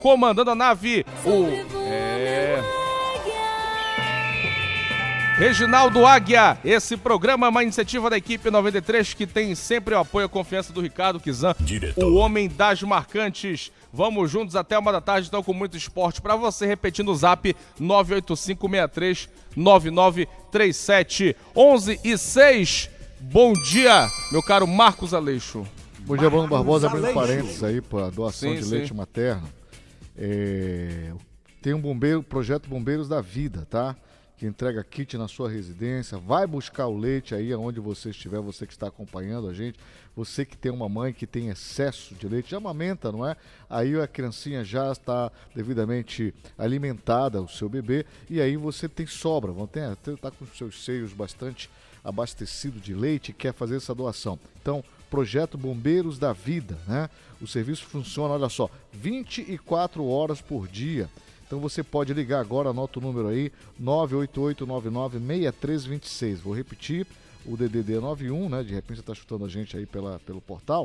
comandando a nave, Reginaldo Águia. Esse programa é uma iniciativa da equipe 93 que tem sempre o apoio e a confiança do Ricardo Kizan, o homem das marcantes. Vamos juntos até 1h da tarde, então, com muito esporte para você, repetindo o zap 985639937, 11:06. Bom dia, meu caro Marcos Aleixo. Bom dia, Bruno Barbosa, abrindo parênteses aí para doação de leite materno. Tem um projeto Bombeiros da Vida, tá? Que entrega kit na sua residência, vai buscar o leite aí aonde você estiver, você que está acompanhando a gente, você que tem uma mãe que tem excesso de leite, já amamenta, não é? Aí a criancinha já está devidamente alimentada, o seu bebê, e aí você tem sobra, está com os seus seios bastante abastecidos de leite e quer fazer essa doação. Então, projeto Bombeiros da Vida, né? O serviço funciona, olha só, 24 horas por dia. Então você pode ligar agora, anota o número aí, 988996326. Vou repetir, o DDD é 91, né? De repente você está chutando a gente aí pelo portal.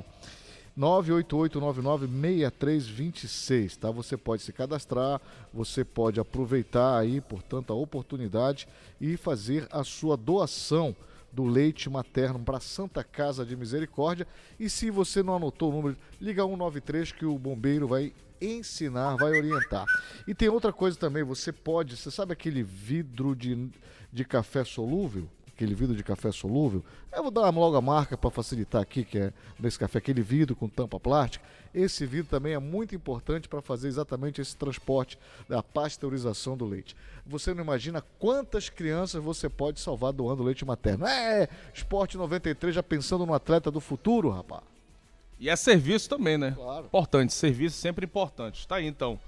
988996326, tá? Você pode se cadastrar, você pode aproveitar aí, portanto, a oportunidade e fazer a sua doação do leite materno para Santa Casa de Misericórdia. E se você não anotou o número, liga 193 que o bombeiro vai ensinar, vai orientar. E tem outra coisa também, você sabe aquele vidro de café solúvel? Aquele vidro de café solúvel? Eu vou dar logo a marca para facilitar aqui, que é nesse café, aquele vidro com tampa plástica. Esse vidro também é muito importante para fazer exatamente esse transporte da pasteurização do leite. Você não imagina quantas crianças você pode salvar doando leite materno. Esporte 93, já pensando no atleta do futuro, rapaz. E é serviço também, né? Claro. Importante, serviço sempre importante. Tá aí então.